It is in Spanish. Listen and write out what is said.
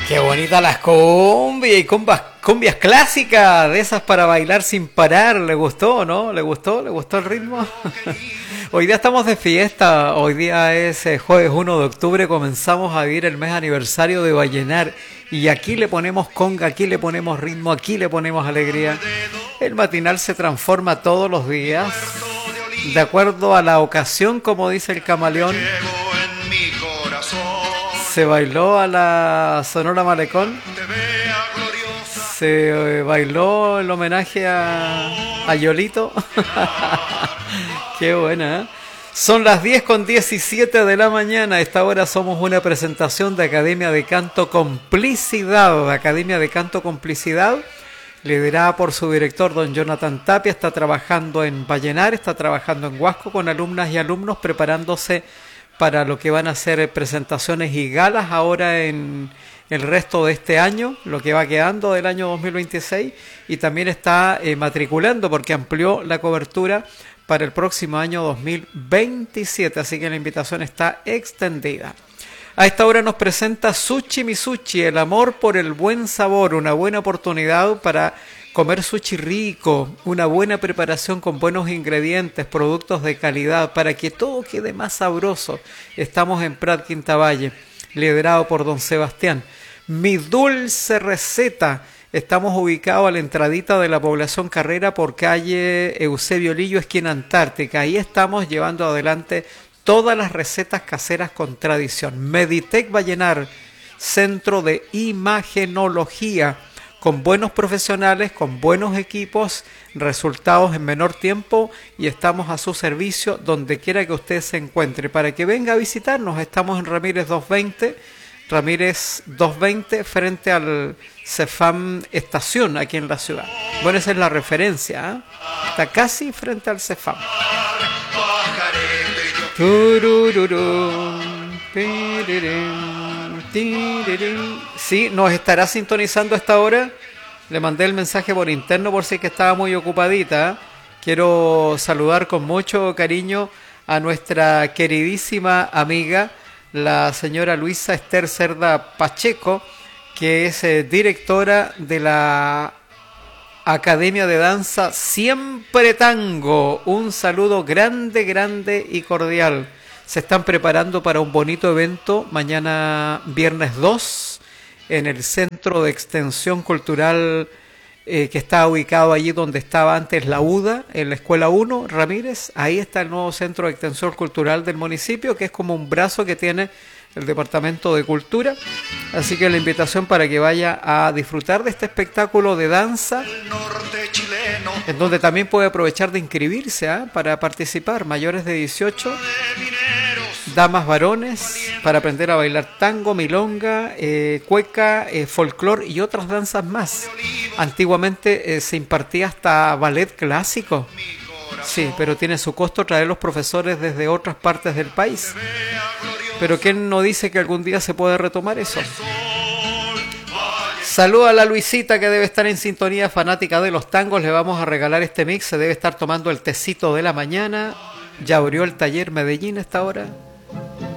Qué bonitas las cumbias y cumbias clásicas, de esas para bailar sin parar. ¿Le gustó, no? ¿Le gustó? ¿Le gustó el ritmo? Hoy día estamos de fiesta, hoy día es jueves 1 de octubre, comenzamos a vivir el mes aniversario de Vallenar y aquí le ponemos conga, aquí le ponemos ritmo, aquí le ponemos alegría. El matinal se transforma todos los días, de acuerdo a la ocasión, como dice el camaleón. Se bailó a la Sonora Malecón, se bailó el homenaje a Yolito. Qué buena, ¿eh? Son las 10:17 de la mañana. A esta hora somos una presentación de Academia de Canto Complicidad. Academia de Canto Complicidad, liderada por su director, don Jonathan Tapia. Está trabajando en Vallenar, está trabajando en Huasco con alumnas y alumnos, preparándose para lo que van a ser presentaciones y galas ahora en el resto de este año, lo que va quedando del año 2026, y también está matriculando porque amplió la cobertura para el próximo año 2027, así que la invitación está extendida. A esta hora nos presenta Sushi Misushi, el amor por el buen sabor, una buena oportunidad para comer sushi rico, una buena preparación con buenos ingredientes, productos de calidad, para que todo quede más sabroso. Estamos en Prat Quintavalle, liderado por don Sebastián. Mi dulce receta. Estamos ubicados a la entradita de la población Carrera por calle Eusebio Lillo, esquina Antártica. Ahí estamos llevando adelante todas las recetas caseras con tradición. Meditec Vallenar, centro de imagenología, con buenos profesionales, con buenos equipos, resultados en menor tiempo, y estamos a su servicio donde quiera que usted se encuentre. Para que venga a visitarnos, estamos en Ramírez 220 frente al Cefam Estación aquí en la ciudad. Bueno, esa es la referencia, ¿eh? Está casi frente al Cefam. Sí, nos estará sintonizando a esta hora. Le mandé el mensaje por interno por si que estaba muy ocupadita, ¿eh? Quiero saludar con mucho cariño a nuestra queridísima amiga, la señora Luisa Esther Cerda Pacheco, que es directora de la Academia de Danza Siempre Tango. Un saludo grande, grande y cordial. Se están preparando para un bonito evento mañana viernes 2 en el Centro de Extensión Cultural que está ubicado allí donde estaba antes la UDA, en la Escuela 1 Ramírez. Ahí está el nuevo Centro de Extensión Cultural del municipio, que es como un brazo que tiene el Departamento de Cultura. Así que la invitación para que vaya a disfrutar de este espectáculo de danza, en donde también puede aprovechar de inscribirse para participar, mayores de 18, damas, varones, para aprender a bailar tango, milonga, cueca, folclor y otras danzas más. Antiguamente se impartía hasta ballet clásico. Sí, pero tiene su costo traer los profesores desde otras partes del país. Pero ¿quién no dice que algún día se puede retomar eso? Saluda a la Luisita, que debe estar en sintonía, fanática de los tangos. Le vamos a regalar este mix. Se debe estar tomando el tecito de la mañana. Ya abrió el taller Medellín a esta hora.